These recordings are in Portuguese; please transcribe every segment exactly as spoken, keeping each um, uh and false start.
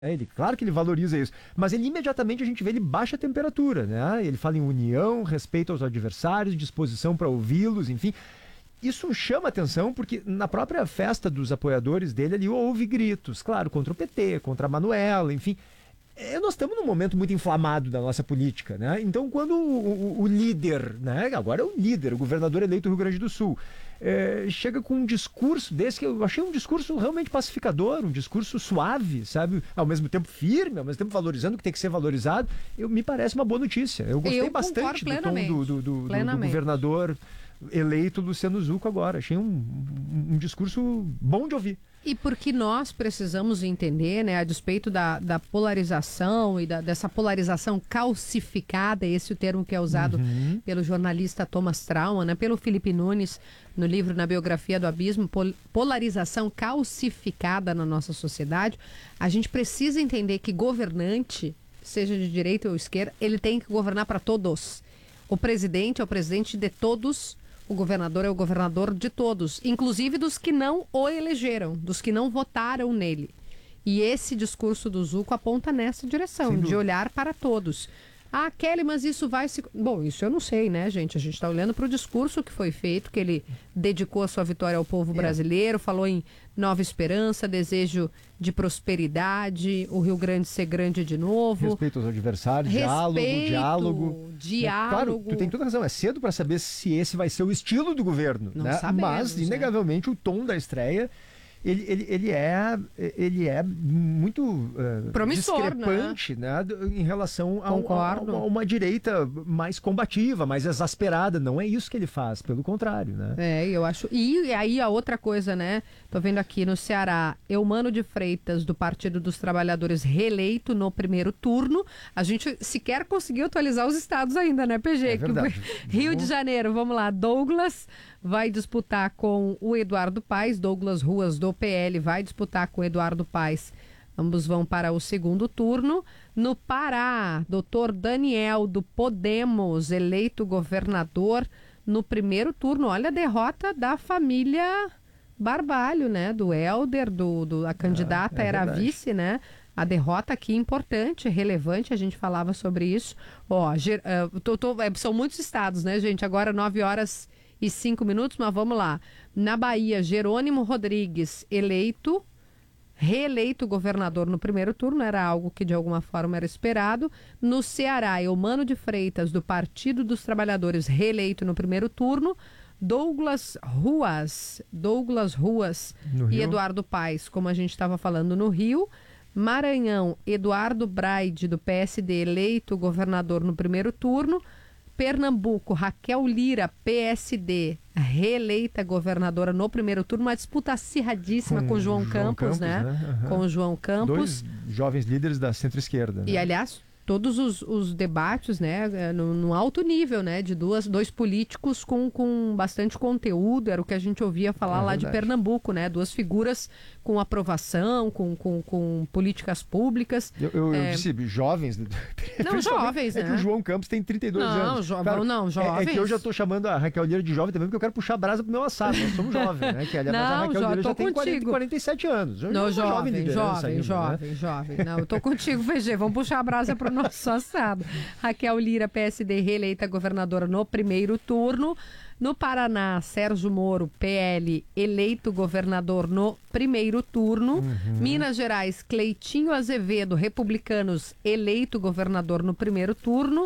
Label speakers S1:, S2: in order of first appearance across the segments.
S1: É, ele, claro que ele valoriza isso, mas ele imediatamente a gente vê ele baixa a temperatura, né? Ele fala em união, respeito aos adversários, disposição para ouvi-los, enfim. Isso chama atenção porque na própria festa dos apoiadores dele ali houve gritos, claro, contra o P T, contra a Manuela, enfim. É, nós estamos num momento muito inflamado da nossa política, né? Então, quando o, o, o líder, né? Agora é o líder, o governador eleito do Rio Grande do Sul, é, chega com um discurso desse que eu achei um discurso realmente pacificador, um discurso suave, sabe? Ao mesmo tempo firme, ao mesmo tempo valorizando o que tem que ser valorizado, eu, me parece uma boa notícia. Eu gostei eu bastante do tom do, do, do, do, do governador eleito Luciano Zucco agora. Achei um, um, um discurso bom de ouvir.
S2: E porque nós precisamos entender, né, a despeito da, da polarização e da, dessa polarização calcificada, esse é o termo que é usado uhum. pelo jornalista Thomas Trauman, né, pelo Felipe Nunes, no livro Na Biografia do Abismo, pol, polarização calcificada na nossa sociedade, a gente precisa entender que governante, seja de direita ou esquerda, ele tem que governar para todos. O presidente é o presidente de todos. O governador é o governador de todos, inclusive dos que não o elegeram, dos que não votaram nele. E esse discurso do Zucco aponta nessa direção, de olhar para todos. Ah, Kelly, mas isso vai se... Bom, isso eu não sei, né, gente? A gente está olhando para o discurso que foi feito, que ele dedicou a sua vitória ao povo brasileiro, é. falou em nova esperança, desejo de prosperidade, o Rio Grande ser grande de novo.
S1: Respeito aos adversários, diálogo, diálogo.
S2: Diálogo.
S1: É, claro, tu tem toda razão, é cedo para saber se esse vai ser o estilo do governo,
S2: não
S1: né?
S2: sabemos,
S1: mas, inegavelmente, né? O tom da estreia... Ele, ele, ele, é, ele é muito uh,
S2: promissor,
S1: discrepante, né? né, em relação a, a, a uma direita mais combativa, mais exasperada. Não é isso que ele faz, pelo contrário, né?
S2: É, eu acho. E aí a outra coisa, né? Tô vendo aqui no Ceará, Eumano de Freitas, do Partido dos Trabalhadores, reeleito no primeiro turno. A gente sequer conseguiu atualizar os estados ainda, né, P G?
S1: É verdade.
S2: Que Rio de Janeiro, vamos lá, Douglas vai disputar com o Eduardo Paes, Douglas Ruas do P L vai disputar com o Eduardo Paes. Ambos vão para o segundo turno. No Pará, doutor Daniel do Podemos, eleito governador no primeiro turno. Olha a derrota da família Barbalho, né? Do Helder, do, do, a candidata ah, é era verdade. Vice, né? A derrota aqui importante, relevante, a gente falava sobre isso. Ó, ger, uh, tô, tô, é, são muitos estados, né, gente? Agora nove horas e cinco minutos, mas vamos lá. Na Bahia, Jerônimo Rodrigues, eleito, reeleito governador no primeiro turno, era algo que de alguma forma era esperado. No Ceará, Eumano de Freitas, do Partido dos Trabalhadores, reeleito no primeiro turno. Douglas Ruas, Douglas Ruas e Eduardo Paes, como a gente estava falando, no Rio. Maranhão, Eduardo Braide, do P S D, eleito governador no primeiro turno. Pernambuco, Raquel Lira, P S D, reeleita governadora no primeiro turno, uma disputa acirradíssima com, com João, João Campos, Campos, né? né? Uhum. Com o João Campos.
S1: Dois jovens líderes da centro-esquerda.
S2: E, né? aliás, todos os, os debates, né, no, no alto nível, né, de duas, dois políticos com, com bastante conteúdo, era o que a gente ouvia falar é lá verdade. de Pernambuco, né? Duas figuras com aprovação, com, com, com políticas públicas.
S1: Eu, eu, é... eu disse jovens.
S2: Não, jovens,
S1: é
S2: né?
S1: que o João Campos tem trinta e dois
S2: não,
S1: anos.
S2: Jo
S1: claro,
S2: não, jovens.
S1: É, é que eu já estou chamando a Raquel Lira de jovem também, porque eu quero puxar a brasa pro meu assado. Nós somos jovens, né? Que, aliás,
S2: não,
S1: a Raquel Lira já tem
S2: quarenta,
S1: quarenta e sete anos. Eu
S2: não, jovem, jovem, jovem,
S1: ainda,
S2: jovem,
S1: né?
S2: jovem. Não, eu tô contigo, V G. Vamos puxar a brasa pro nosso assado. Raquel Lira, P S D, reeleita governadora no primeiro turno. No Paraná, Sérgio Moro, P L, eleito governador no primeiro turno. Uhum. Minas Gerais, Cleitinho Azevedo, Republicanos, eleito governador no primeiro turno.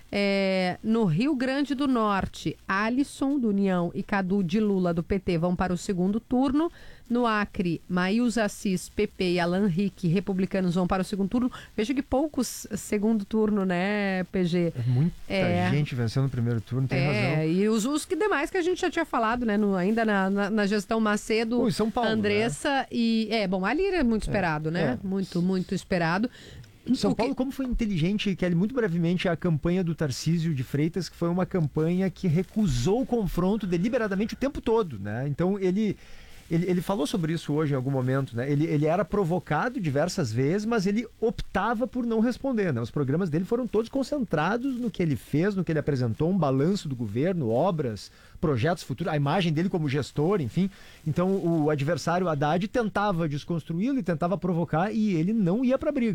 S2: É, no Rio Grande do Norte, Alisson, do União, e Cadu de Lula, do P T, vão para o segundo turno. No Acre, Maílza Assis, P P e Alan Rick, republicanos, vão para o segundo turno. Veja que poucos segundo turno, né, P G?
S1: É muita é, gente vencendo no primeiro turno, tem
S2: é,
S1: razão.
S2: É, e os, os que demais que a gente já tinha falado, né, no, ainda na, na, na gestão Macedo,
S1: Ui, São Paulo,
S2: Andressa
S1: né?
S2: e... É, bom, ali é muito esperado,
S1: é,
S2: né?
S1: É.
S2: Muito, muito esperado.
S1: São Paulo, como foi inteligente, Kelly, muito brevemente, a campanha do Tarcísio de Freitas, que foi uma campanha que recusou o confronto deliberadamente o tempo todo, né? Então ele, Ele, ele falou sobre isso hoje em algum momento, né? Ele, ele era provocado diversas vezes, mas ele optava por não responder, né? Os programas dele foram todos concentrados no que ele fez, no que ele apresentou, um balanço do governo, obras, projetos futuros, a imagem dele como gestor, enfim. Então o adversário Haddad tentava desconstruí-lo e tentava provocar e ele não ia para a briga.